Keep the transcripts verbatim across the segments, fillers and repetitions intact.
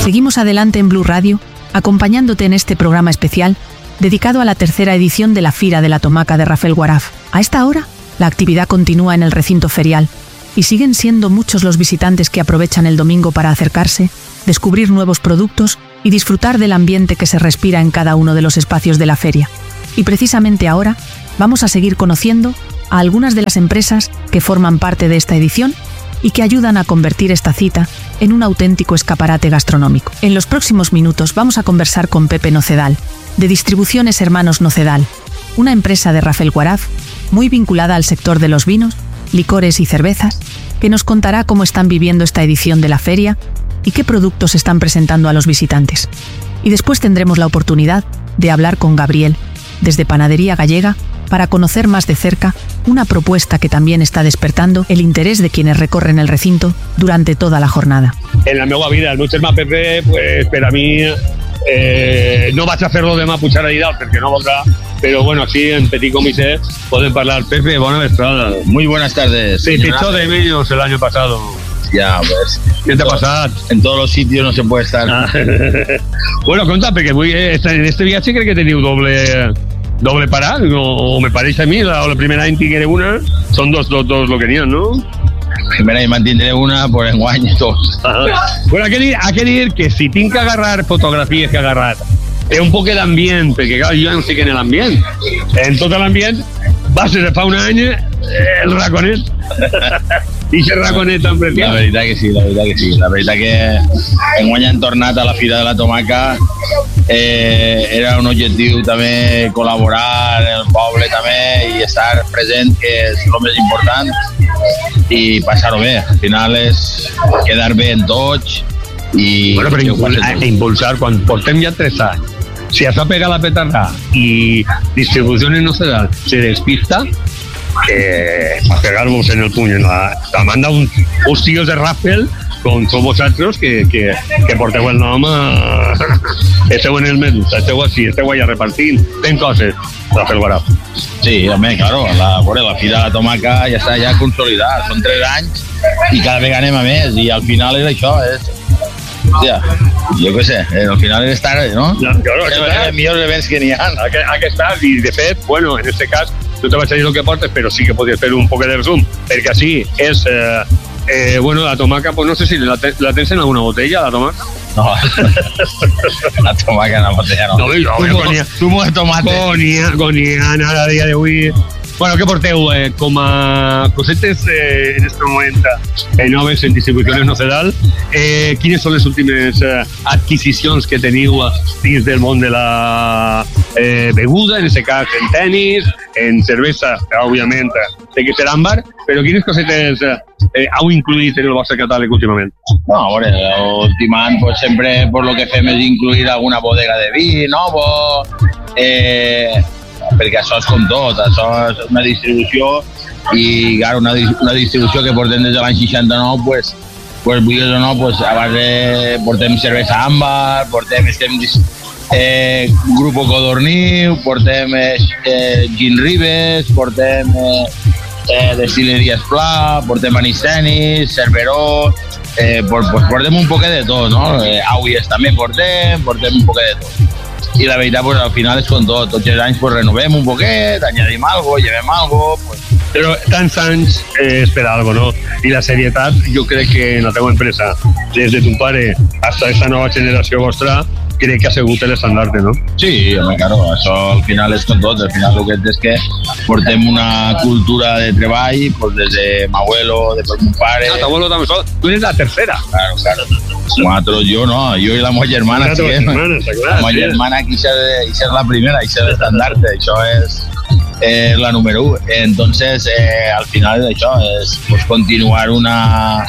Seguimos adelante en Blu Radio, acompañándote en este programa especial dedicado a la tercera edición de la Fira de la Tomaca de Rafael Guaraf. A esta hora, la actividad continúa en el recinto ferial y siguen siendo muchos los visitantes que aprovechan el domingo para acercarse, descubrir nuevos productos y disfrutar del ambiente que se respira en cada uno de los espacios de la feria. Y precisamente ahora vamos a seguir conociendo a algunas de las empresas que forman parte de esta edición y que ayudan a convertir esta cita en un auténtico escaparate gastronómico. En los próximos minutos vamos a conversar con Pepe Nocedal, de Distribuciones Hermanos Nocedal, una empresa de Rafael Guaraf muy vinculada al sector de los vinos, licores y cervezas, que nos contará cómo están viviendo esta edición de la feria y qué productos están presentando a los visitantes. Y después tendremos la oportunidad de hablar con Gabriel, desde Panadería Gallega, para conocer más de cerca una propuesta que también está despertando el interés de quienes recorren el recinto durante toda la jornada. En la meva vida, el meu germà Pepe, pues, per a mi, eh, no vaig a fer-lo demà pujar a Idal perquè no voldrà, pero bueno, aquí en Petit Comité pueden hablar. Pepe, buena vesprada. Muy buenas tardes. Se te echó de menos el año pasado. Ya, pues. ¿Qué te ha pasado? En todos los sitios no se puede estar. Ah. Bueno, conta, perquè vull, en este viatge crec que teniu doble... doble parat, o, o me parece a mí, la, la primera any tingué una, son dos, dos, dos lo que n'hi ha, no? La primera any mantindré una, por enguany, dos. Ah. Bueno, hay que, dir, hay que dir que si tinc que agarrar fotografies que he agarrat, és un poc d'ambient, perquè clar, jo no estic en l'ambient. En tot l'ambient va ser fa un any el raconet. I que raconet tan preciat. La veritat que sí, la veritat que sí. La veritat que enguany han tornat a la Fira de la Tomaca. Eh, era un objectiu també col·laborar en el poble també i estar present, que és el més important, i passar-ho bé. Al final és quedar bé en tots i... Bueno, però impulsar, impulsar, quan portem ja tres anys, si es va pegar la petarda i Distribuciones Nocedal se despista, que a pegar-vos en el puny en la, la manda un, uns tios de Rafael com sou vosaltres que, que, que porteu el nom a... esteu en el menú, esteu així, esteu allà repartint, fent coses, Rafael Guaraf. Sí, home, claro, la, bueno, la Fira de la Tomaca ja està ja consolidada, són tres anys i cada vegada anem a més, i al final és això, és... Hòstia, jo què sé, al final és estar, no? Ja, claro, és els millors events que n'hi ha. Aquí estàs, i de fet, bueno, en este cas, no te vaig a dir el que portes, però sí que podries fer un poc de resum, perquè així és... Eh, Eh, bueno, la tomaca, pues no sé si la, te, la tens en alguna botella, la tomaca. No, la tomaca en la botella no. No, no, zumo, conia, zumo de tomate. Conia, coniana, a dia d'avui. Bueno, què porteu eh, com a cosetes eh, en este moment eh, noves en Distribuciones Nocedal? Eh, quines són les últimes eh, adquisicions que teniu dins del món de la eh, beguda, en aquest cas en tenis, en cervesa, òbviament, té que ser àmbar, però quines cosetes eh, eh, heu incluït en el vostre catàleg últimament? No, a veure, l'últim any pues, sempre por lo que fem és incluir alguna bodega de vi, novo, eh, perquè això és com tot, això és una distribució i clar, una, una distribució que portem des de l'any seixanta-nou, pues, pues vulguis o no, pues, a base portem cervesa àmbar, portem estem, eh, Grupo Codorniu, portem eh, Gin Ribes, portem eh, eh, Destilería Esplà, portem anís tenis, Cerveró, eh, pues, pues portem un poquet de tot, no? Eh, Auies també portem, portem un poquet de tot. I la veritat, pues, al final és com tot, tots els anys pues, renovem un poquet, añadim algo, llevem algo... Pues... Però tants anys eh, és per algo, no? I la serietat, jo crec que en la teva empresa, des de tu pare hasta esta nova generació vostra, crec que ha sigut l'estandarte, no? Sí, home, claro, això al final és com tot, al final el que és que portem una cultura de treball, pues, des de m'abuelo, de per mon pare... Ah, t'abuelo també sol, tu eres la tercera. Claro, claro. Nosaltres, jo no, jo i la meva germana, sí, eh? La meva germana aquí és la primera, és l'estandarte, això és, és la número u. Entonces, eh, al final això és pues, continuar una...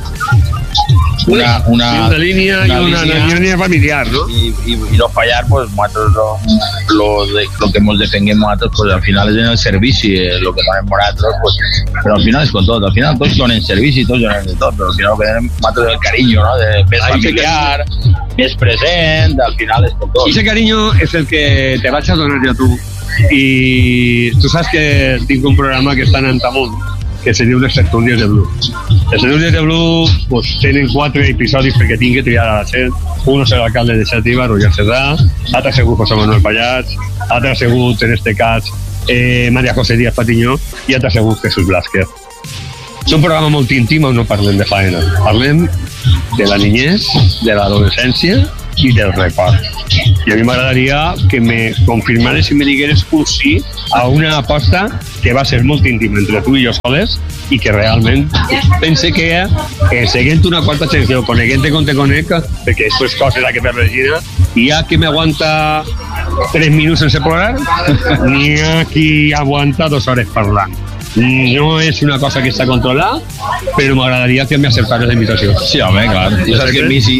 Una, una, una línia una i una, línia, una línia familiar, ¿no? Y, y, y no fallar, pues nosotros lo, lo, de, lo que hemos defendido nosotros, pues al final es en el servicio, eh, lo que donem nosotros, pues, pero al final es con todo, al final todos donen servicio y todos donen de todo, pero al final lo que donem nosotros es el cariño, ¿no? De més familiar, més present, al final es con todo. Y ese cariño es el que te vas a donar ya tú. Y tú sabes que tengo un programa que está en Antamunt, que se diu Les Tertúlies de Blues. Les Tertúlies de Blues pues, tenen quatre episodis perquè tinc que triar a la set. Un és l'alcalde de Xàtiva, Roger Cerdà, l'altre ha sigut José Manuel Pallats, l'altre ha sigut, en este cas, eh, María José Díaz Patiñó i l'altre ha sigut Jesús Blázquez. És un programa molt íntim on no parlem de faena. Parlem de la niñez, de l'adolescència i del record. I a mi m'agradaria que me confirmares i me digueres un sí a una aposta que va ser molt íntima entre tu i jo soles i que realment pense que eh, seguint una quarta secció, coneguent-te com te conec, perquè això és cosa que per Regina, hi ha qui m'aguanta tres minuts sense plorar, n'hi ha qui aguanta dues hores parlant. No és una cosa que està controlada, però m'agradaria que m'acceptares la invitació. Sí, home, clar. Ja saps que a mi sí.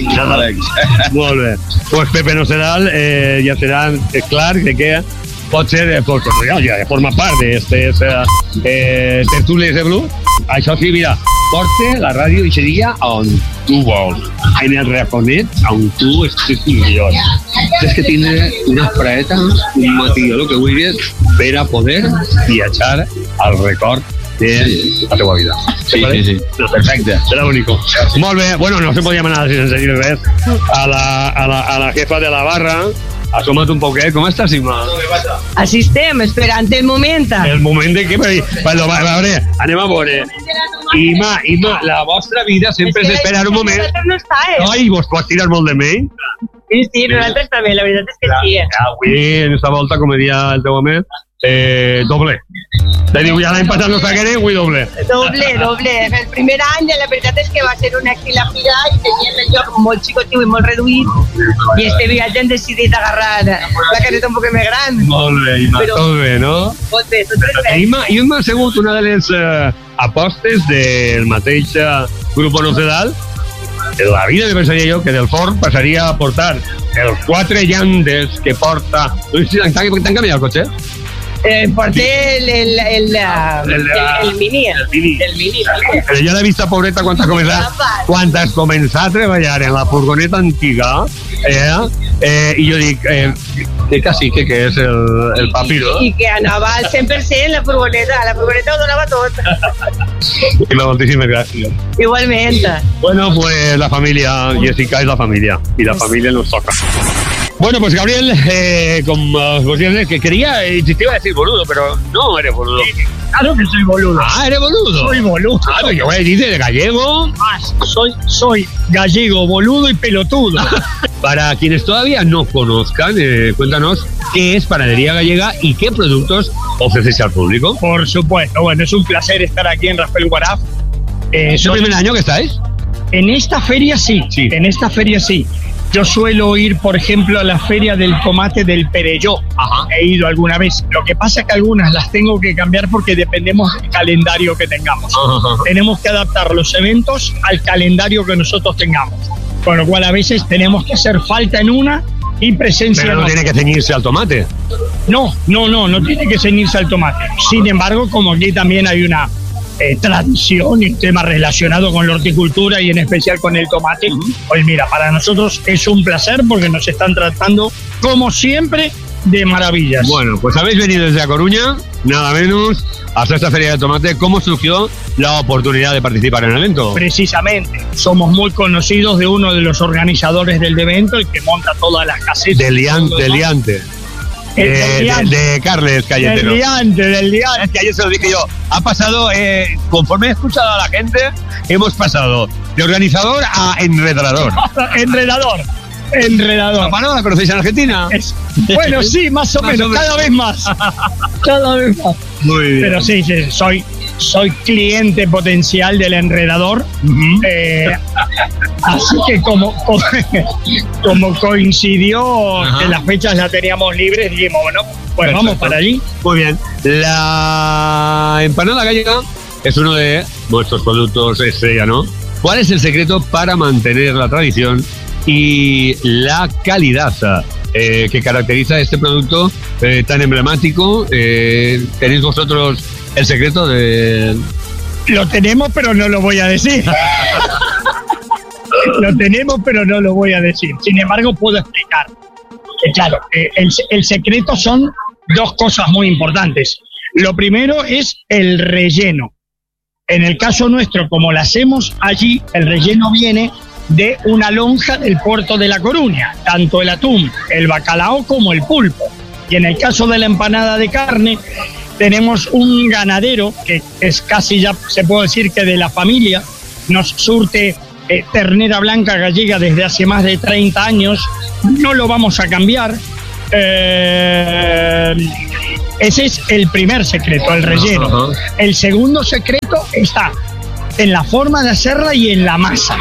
Molt bé. Pues Pepe Nocedal eh, ja serà clar que, que pot ser de, pues, ja, ja forma part d'aquestes eh, tertúlies de Blues. Això sí, mira, porta la ràdio i seria on tu vols, en el raconet on tu estàs millor. És que tiene una praeta, un material que vulguis per a poder viatjar al record de la teva vida. Sí, sí, sí. No, perfecte, serà bonic. Molt bé, bueno, no se podia anar sense dir res a la, a la, a la jefa de la barra. Asoma't un poquet, com estàs, Imma? Així estem, esperant el moment. El moment de què? Bueno, a veure, anem a veure. Imma, Imma, la vostra vida sempre és esperar un moment. No està, eh? Ai, vos pots tirar molt de menys? Sí, sí, nosaltres també, la veritat és que sí. Avui, en esta volta, com dia el teu home, eh, doble. Te diu, ja l'any passat no s'haguera, avui doble. Doble, doble. El primer any, la veritat és que va ser una fila-fila i teníem el lloc molt xicotiu i molt reduït i este viatge hem decidit agarrar la caseta un poc més gran. Molt bé, Imma, però, tot bé, no? Molt bé, tot perfecte. Imma, Imma ha sigut una de les eh, apostes del mateix eh, Grupo Nocedal. En la vida me pensaria jo que del Ford passaria a portar els quatre llandes que porta... T'han canviat el cotxe? Eh, porté el, el, el, el, el, el mini. El mini. El mini. Però ja l'he vista, pobreta, quan has començat, quan has començat a treballar en la furgoneta antiga, eh, eh, i jo dic, eh, que cacique que és el, el papiro. I que anava al cent per cent la furgoneta, la furgoneta ho donava tot. I moltíssimes gràcies. Igualment. Bueno, pues la familia, Jessica es la familia, y la familia nos toca. Bueno, pues Gabriel, eh, como vos decís, que quería, eh, te iba a decir boludo, pero no eres boludo. Claro que soy boludo. Ah, eres boludo. Soy boludo. Ah, pero yo voy a decir de gallego. Ah, soy, soy gallego, boludo y pelotudo. Para quienes todavía no conozcan, eh, cuéntanos qué es Panadería Gallega y qué productos ofreces al público. Por supuesto, bueno, es un placer estar aquí en Rafael Guaraf. Eh, ¿Es el primer año que estáis? En esta feria sí, sí, en esta feria sí. Yo suelo ir, por ejemplo, a la feria del tomate del Perelló. Ajá. He ido alguna vez. Lo que pasa es que algunas las tengo que cambiar porque dependemos del calendario que tengamos. Ajá. Tenemos que adaptar los eventos al calendario que nosotros tengamos. Con lo cual a veces tenemos que hacer falta en una y presencia en otra. Pero no tiene que ceñirse al tomate. No, no, no, no tiene que ceñirse al tomate. Sin embargo, como aquí también hay una Eh, tradición y un tema relacionado con la horticultura y en especial con el tomate, uh-huh. Pues mira, para nosotros es un placer porque nos están tratando como siempre de maravillas. Bueno, pues habéis venido desde A Coruña, nada menos, hasta esta feria de tomate. ¿Cómo surgió la oportunidad de participar en el evento? Precisamente, somos muy conocidos de uno de los organizadores del evento, el que monta todas las casetas. Del liante, del liante. Eh, de, de Carles Calletero. Del liante, del liante. Es que ayer se lo dije yo. Ha pasado, eh, conforme he escuchado a la gente, hemos pasado de organizador a enredador. Enredador. Enredador. ¿La palabra la conocéis en Argentina? Es, bueno, sí, más o más menos, o menos, cada vez más. Cada vez más. Muy bien. Pero sí, sí, soy, soy cliente potencial del enredador. Uh-huh. Eh, así que como, como, como coincidió uh-huh. que las fechas las teníamos libres, dijimos, bueno, pues perfecto. Vamos para allí. Muy bien. La empanada gallega es uno de vuestros productos estrella, ¿no? ¿Cuál es el secreto para mantener la tradición y la calidad eh, que caracteriza este producto eh, tan emblemático? Eh, ¿Tenéis vosotros el secreto de...? Lo tenemos, pero no lo voy a decir. Lo tenemos, pero no lo voy a decir. Sin embargo, puedo explicar. Eh, claro, eh, el, el secreto son dos cosas muy importantes. Lo primero es el relleno. En el caso nuestro, como lo hacemos allí, el relleno viene de una lonja del puerto de La Coruña, tanto el atún, el bacalao como el pulpo. Y en el caso de la empanada de carne, tenemos un ganadero que es casi ya, se puede decir que de la familia, nos surte eh, ternera blanca gallega desde hace más de treinta años, no lo vamos a cambiar. Eh, ese es el primer secreto, el relleno. Uh-huh. El segundo secreto está en la forma de hacerla y en la masa.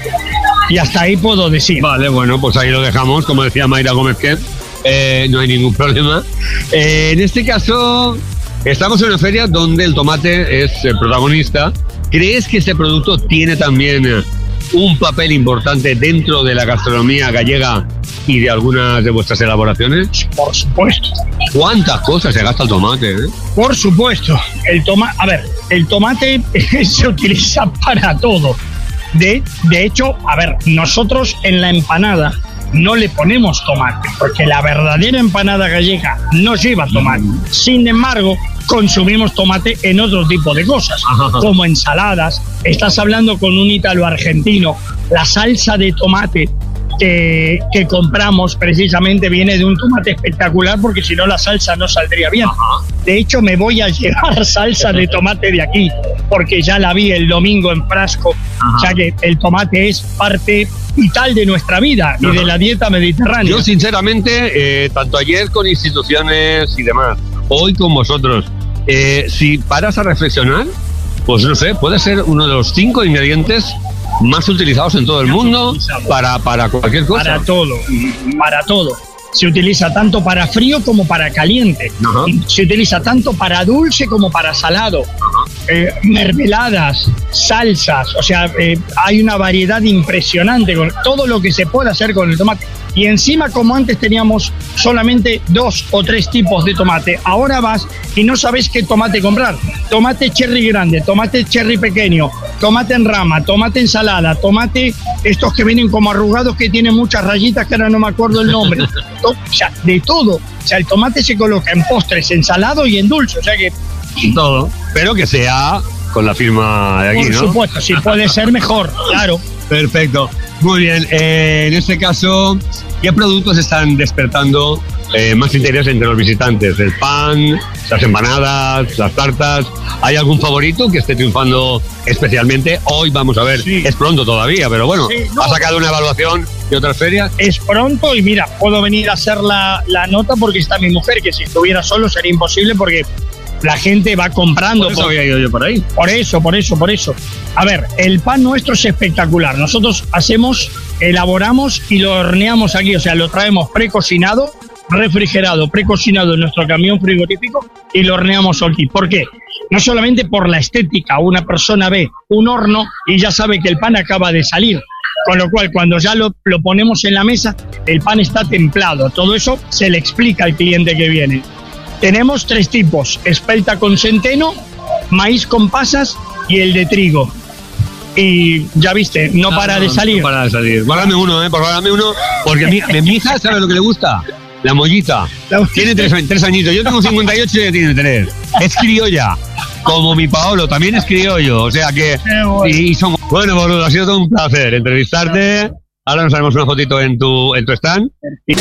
Y hasta ahí puedo decir. Vale, bueno, pues ahí lo dejamos, como decía Mayra Gómez que eh, no hay ningún problema. Eh, en este caso, estamos en una feria donde el tomate es el protagonista. ¿Crees que este producto tiene también un papel importante dentro de la gastronomía gallega y de algunas de vuestras elaboraciones? Por supuesto. ¿Cuántas cosas se gasta el tomate? Eh? Por supuesto. El toma, a ver, el tomate se utiliza para todo. De, de hecho, a ver, nosotros en la empanada no le ponemos tomate, porque la verdadera empanada gallega no lleva tomate. Sin embargo, consumimos tomate en otro tipo de cosas, como ensaladas. Estás hablando con un ítalo-argentino, la salsa de tomate que, que compramos precisamente viene de un tomate espectacular, porque si no la salsa no saldría bien. De hecho, me voy a llevar salsa de tomate de aquí, porque ya la vi el domingo en frasco. Ajá. O sea que el tomate es parte vital de nuestra vida y Ajá. de la dieta mediterránea. Yo sinceramente, eh, tanto ayer con instituciones y demás, hoy con vosotros, eh, si paras a reflexionar, pues no sé, puede ser uno de los cinco ingredientes más utilizados en todo el mundo para, para cualquier cosa. Para todo, para todo. Se utiliza tanto para frío como para caliente. Ajá. Se utiliza tanto para dulce como para salado. Eh, mermeladas, salsas, o sea, eh, hay una variedad impresionante con todo lo que se puede hacer con el tomate. Y encima, como antes teníamos solamente dos o tres tipos de tomate, ahora vas y no sabes qué tomate comprar. Tomate cherry grande, tomate cherry pequeño, tomate en rama, tomate ensalada, tomate estos que vienen como arrugados que tienen muchas rayitas que ahora no me acuerdo el nombre. O sea, de todo. O sea, el tomate se coloca en postres, en salado y en dulce, o sea que... Todo, pero que sea con la firma de aquí, Por ¿no? Por supuesto, si puede ser mejor, claro. Perfecto. Muy bien, eh, en este caso, ¿qué productos están despertando eh, más interés entre los visitantes? ¿El pan, las empanadas, las tartas? ¿Hay algún favorito que esté triunfando especialmente? Hoy vamos a ver, sí. Es pronto todavía, pero bueno, sí, no, ¿ha sacado una evaluación de otras ferias? Es pronto y mira, puedo venir a hacer la, la nota porque está mi mujer, que si estuviera solo sería imposible porque la gente va comprando. Por eso había ido yo por ahí. Por eso, por eso, por eso. A ver, el pan nuestro es espectacular. Nosotros hacemos, elaboramos y lo horneamos aquí. O sea, lo traemos precocinado, refrigerado, precocinado en nuestro camión frigorífico y lo horneamos aquí. ¿Por qué? No solamente por la estética. Una persona ve un horno y ya sabe que el pan acaba de salir. Con lo cual, cuando ya lo, lo ponemos en la mesa, el pan está templado. Todo eso se le explica al cliente que viene. Tenemos tres tipos, espelta con centeno, maíz con pasas y el de trigo. Y ya viste, no, no para no, de salir. No para de salir. Guárdame uno, eh, por guárdame uno, porque mi, mi hija sabe lo que le gusta. La mollita. La tiene tres, tres añitos, yo tengo cincuenta y ocho y ella tiene tres. Es criolla, como mi Paolo, también es criollo, o sea que... Bueno. Y, y son... Bueno, boludo, ha sido todo un placer entrevistarte. Ahora nos haremos una fotito en tu, en tu stand. Y...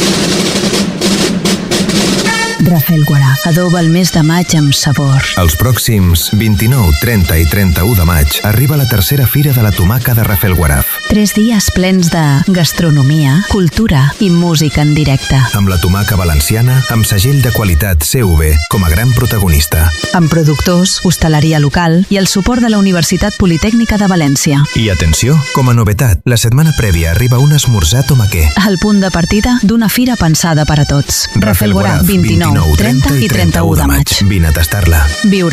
Rafelguaraf adoba el mes de maig amb sabor. Els pròxims vint-i-nou, trenta i trenta-u de maig arriba la tercera Fira de la Tomaca de Rafelguaraf. Tres dies plens de gastronomia, cultura i música en directe. Amb la tomaca valenciana, amb segell de qualitat C V com a gran protagonista. Amb productors, hostaleria local i el suport de la Universitat Politècnica de València. I atenció, com a novetat, la setmana prèvia arriba un esmorzar tomaquer. El punt de partida d'una fira pensada per a tots. Rafelguaraf, vint-i-nou, trenta i trenta-u de maig. Vine a tastar-la. Viure